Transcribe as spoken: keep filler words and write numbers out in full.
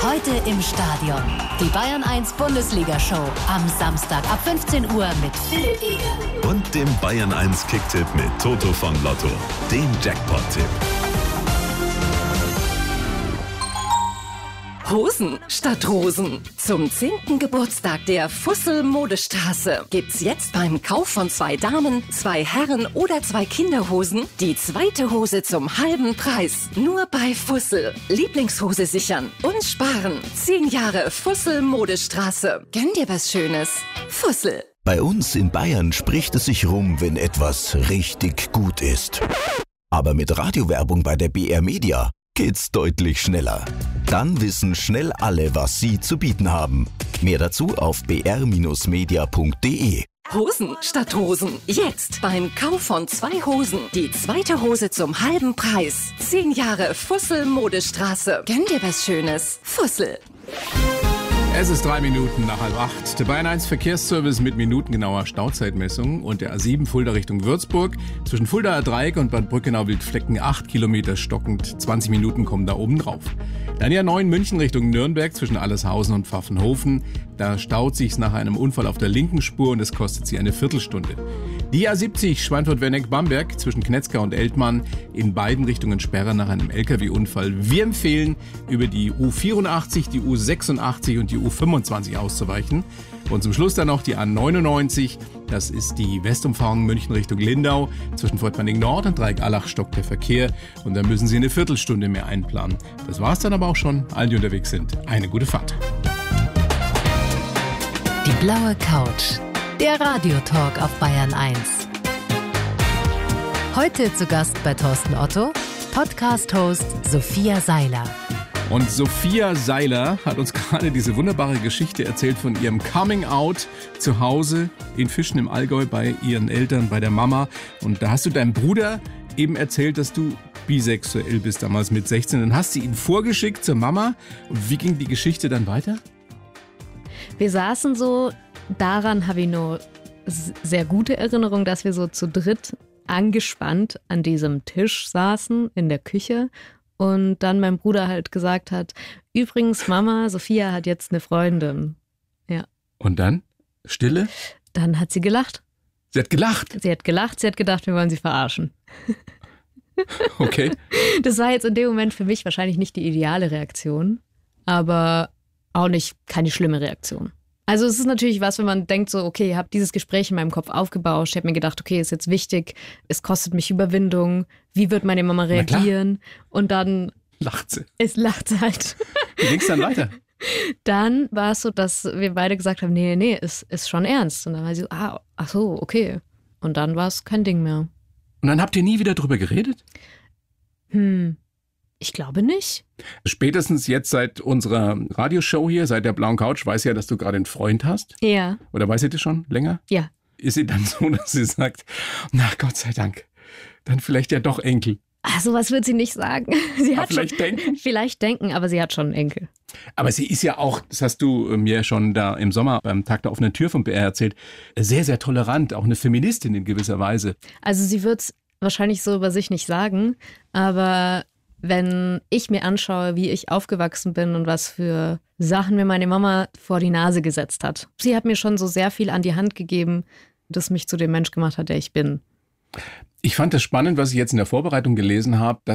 Heute im Stadion. Die Bayern eins Bundesliga-Show. Am Samstag ab fünfzehn Uhr mit Philipp Eger. Und dem Bayern eins Kicktipp mit Toto von Lotto. Dem Jackpot-Tipp. Hosen statt Rosen. Zum zehnten Geburtstag der Fussel Modestraße gibt's jetzt beim Kauf von zwei Damen, zwei Herren oder zwei Kinderhosen die zweite Hose zum halben Preis. Nur bei Fussel. Lieblingshose sichern und sparen. Zehn Jahre Fussel Modestraße. Gönn dir was Schönes. Fussel. Bei uns in Bayern spricht es sich rum, wenn etwas richtig gut ist. Aber mit Radiowerbung bei der B R Media geht's deutlich schneller. Dann wissen schnell alle, was sie zu bieten haben. Mehr dazu auf b r Bindestrich media punkt d e. Hosen statt Rosen. Jetzt beim Kauf von zwei Hosen die zweite Hose zum halben Preis. Zehn Jahre Fussel Modestraße. Gönn dir was Schönes. Fussel. Es ist drei Minuten nach halb acht. Der Bayern eins Verkehrsservice mit minutengenauer Stauzeitmessung und der A sieben Fulda Richtung Würzburg. Zwischen Fuldaer Dreieck und Bad Brückenau-Wildflecken acht Kilometer stockend. zwanzig Minuten kommen da oben drauf. Dann die A neun München Richtung Nürnberg zwischen Allershausen und Pfaffenhofen. Da staut sich's nach einem Unfall auf der linken Spur und es kostet sie eine Viertelstunde. Die A siebzig Schweinfurt-Werneck-Bamberg zwischen Knetzka und Eltmann. In beiden Richtungen Sperre nach einem L K W-Unfall. Wir empfehlen, über die U vierundachtzig, die U sechsundachtzig und die U fünfundzwanzig auszuweichen. Und zum Schluss dann noch die A neunundneunzig. Das ist die Westumfahrung München Richtung Lindau. Zwischen Fortmanning Nord und Dreieck-Allach stockt der Verkehr. Und da müssen Sie eine Viertelstunde mehr einplanen. Das war's dann aber auch schon. Allen, die unterwegs sind, eine gute Fahrt. Die blaue Couch. Der Radiotalk auf Bayern eins. Heute zu Gast bei Thorsten Otto, Podcast-Host Sophia Seiler. Und Sophia Seiler hat uns gerade diese wunderbare Geschichte erzählt von ihrem Coming-out zu Hause in Fischen im Allgäu bei ihren Eltern, bei der Mama. Und da hast du deinem Bruder eben erzählt, dass du bisexuell bist, damals mit sechzehn. Dann hast du ihn vorgeschickt zur Mama. Und wie ging die Geschichte dann weiter? Wir saßen so, daran habe ich nur sehr gute Erinnerung, dass wir so zu dritt angespannt an diesem Tisch saßen in der Küche und dann mein Bruder halt gesagt hat, übrigens Mama, Sophia hat jetzt eine Freundin. Ja. Und dann? Stille? Dann hat sie gelacht. Sie hat gelacht? Sie hat gelacht, sie hat gedacht, wir wollen sie verarschen. Okay. Das war jetzt in dem Moment für mich wahrscheinlich nicht die ideale Reaktion, aber auch nicht keine schlimme Reaktion. Also es ist natürlich was, wenn man denkt so, okay, ich habe dieses Gespräch in meinem Kopf aufgebauscht, ich habe mir gedacht, okay, ist jetzt wichtig, es kostet mich Überwindung, wie wird meine Mama reagieren? Und dann lacht sie. Es lacht sie halt. Wie ging es dann weiter? Dann war es so, dass wir beide gesagt haben, nee, nee, ist, ist schon ernst. Und dann war sie so, ah, ach so, okay. Und dann war es kein Ding mehr. Und dann habt ihr nie wieder drüber geredet? Hm, ich glaube nicht. Spätestens jetzt seit unserer Radioshow hier, seit der blauen Couch, weiß sie ja, dass du gerade einen Freund hast. Ja. Oder weiß sie das schon länger? Ja. Ist sie dann so, dass sie sagt, na Gott sei Dank, dann vielleicht ja doch Enkel? Ach, sowas wird sie nicht sagen. Sie aber hat vielleicht schon, denken? Vielleicht denken, aber sie hat schon einen Enkel. Aber sie ist ja auch, das hast du mir schon da im Sommer beim Tag der offenen Tür vom B R erzählt, sehr, sehr tolerant, auch eine Feministin in gewisser Weise. Also sie wird es wahrscheinlich so über sich nicht sagen, aber wenn ich mir anschaue, wie ich aufgewachsen bin und was für Sachen mir meine Mama vor die Nase gesetzt hat. Sie hat mir schon so sehr viel an die Hand gegeben, das mich zu dem Mensch gemacht hat, der ich bin. Ich fand das spannend, was ich jetzt in der Vorbereitung gelesen habe,